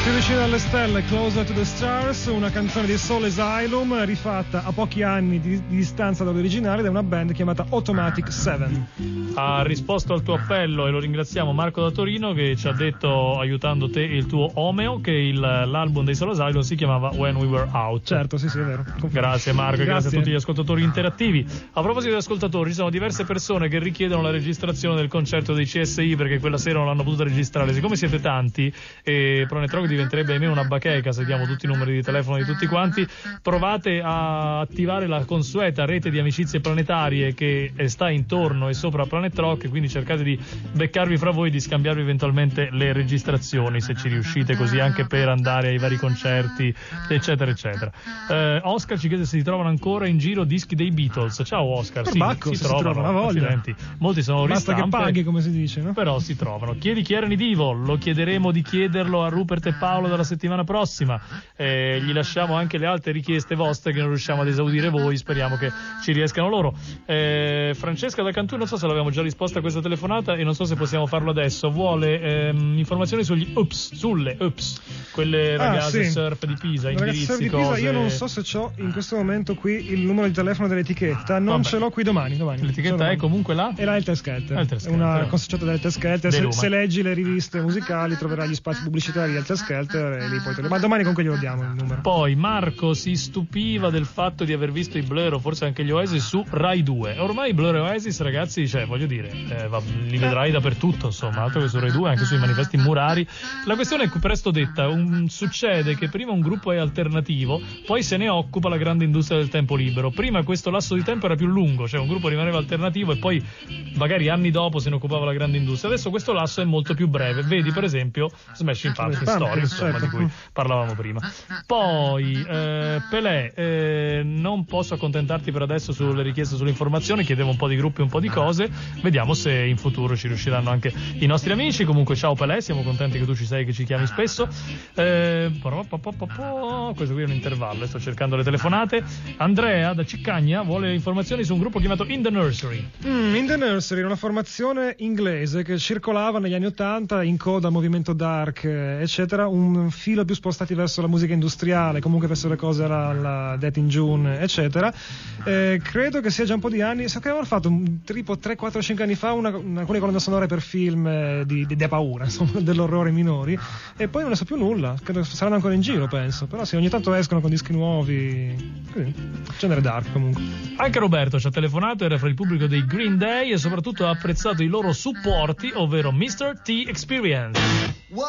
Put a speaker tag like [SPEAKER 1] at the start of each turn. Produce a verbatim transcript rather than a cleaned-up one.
[SPEAKER 1] Più vicino alle stelle, Closer to the Stars, una canzone di Soul Asylum rifatta a pochi anni di, di distanza dall'originale da una band chiamata Automatic Seven.
[SPEAKER 2] Ha risposto al tuo appello e lo ringraziamo Marco da Torino, che ci ha detto, aiutando te e il tuo Omeo, che il, l'album dei Soul Asylum si chiamava When We Were Out.
[SPEAKER 1] Certo, sì sì, è vero. Confermo.
[SPEAKER 2] Grazie Marco, grazie. grazie a tutti gli ascoltatori interattivi. A proposito di ascoltatori, ci sono diverse persone che richiedono la registrazione del concerto dei C S I perché quella sera non l'hanno potuta registrare. Siccome siete tanti e Pronetrog diventerebbe ahimè una bacheca se diamo tutti i numeri di telefono di tutti quanti, provate a attivare la consueta rete di amicizie planetarie che sta intorno e sopra Planet Rock, quindi cercate di beccarvi fra voi, di scambiarvi eventualmente le registrazioni se ci riuscite, così anche per andare ai vari concerti eccetera eccetera. eh, Oscar ci chiede se si trovano ancora in giro dischi dei Beatles. Ciao Oscar. Sì,
[SPEAKER 1] Bacco,
[SPEAKER 2] si,
[SPEAKER 1] si
[SPEAKER 2] trovano,
[SPEAKER 1] trovano, voglia.
[SPEAKER 2] Accidenti. Molti sono
[SPEAKER 1] basta
[SPEAKER 2] ristampe,
[SPEAKER 1] che paghi, come si dice, no?
[SPEAKER 2] Però si trovano. Chiedi chi erano i Divo, lo chiederemo di chiederlo a Rupert e Paolo dalla settimana prossima. Eh, gli lasciamo anche le altre richieste vostre che non riusciamo ad esaudire voi, speriamo che ci riescano loro. eh, Francesca da Cantù, non so se l'avevamo già risposta a questa telefonata e non so se possiamo farlo adesso, vuole ehm, informazioni sugli Ups, sulle Ups, quelle ragazze
[SPEAKER 1] ah, sì.
[SPEAKER 2] surf di Pisa, indirizzi,
[SPEAKER 1] surf di Pisa,
[SPEAKER 2] cose.
[SPEAKER 1] io non so se c'ho in questo momento qui il numero di telefono dell'etichetta, non
[SPEAKER 2] Vabbè.
[SPEAKER 1] ce l'ho qui domani, domani.
[SPEAKER 2] L'etichetta è comunque là?
[SPEAKER 1] È la Helter Skelter,
[SPEAKER 2] Helter
[SPEAKER 1] è
[SPEAKER 2] Skelter,
[SPEAKER 1] una
[SPEAKER 2] no.
[SPEAKER 1] consociata dell'Helter Skelter. Se,
[SPEAKER 2] Luma.
[SPEAKER 1] se leggi le riviste musicali troverai gli spazi pubblicitari di Helter Skelter e lì poi te lo... ma domani comunque glielo diamo il numero.
[SPEAKER 2] Poi Marco si stupiva del fatto di aver visto i Blur o forse anche gli Oasis su Rai due. Ormai i Blur e Oasis, ragazzi, cioè voglio dire, eh, va, li vedrai dappertutto, insomma, altro che su Rai due, anche sui manifesti murari. La questione è presto detta, un, succede che prima un gruppo è alternativo, poi se ne occupa la grande industria del tempo libero. Prima questo lasso di tempo era più lungo, cioè un gruppo rimaneva alternativo e poi magari anni dopo se ne occupava la grande industria. Adesso questo lasso è molto più breve, vedi per esempio Smashing Pumpkins Story, insomma,
[SPEAKER 1] certo.
[SPEAKER 2] di cui parlavamo prima. Poi eh, Pelé, eh, non posso accontentarti per adesso sulle richieste, sulle informazioni, chiedevo un po' di gruppi, un po' di cose, vediamo se in futuro ci riusciranno anche i nostri amici. Comunque ciao Pelé, siamo contenti che tu ci sei, che ci chiami spesso. eh, questo qui è un intervallo, sto cercando le telefonate. Andrea da Ciccagna vuole informazioni su un gruppo chiamato In The Nursery.
[SPEAKER 1] Mm, In The Nursery, una formazione inglese che circolava negli anni Ottanta in coda al movimento dark eccetera, un filo più spostati verso la musica industriale, comunque verso le cose alla, alla Death in June eccetera. Eh, credo che sia già un po' di anni, so che avevano fatto un tipo tre quattro cinque anni fa una, una, alcune colonne sonore per film eh, di, di, di paura, insomma, dell'orrore minori, e poi non ne so più nulla. Credo che saranno ancora in giro, penso, però sì, ogni tanto escono con dischi nuovi, sì, genere dark comunque.
[SPEAKER 2] Anche Roberto ci ha telefonato, era fra il pubblico dei Green Day e soprattutto ha apprezzato i loro supporti, ovvero mister T Experience.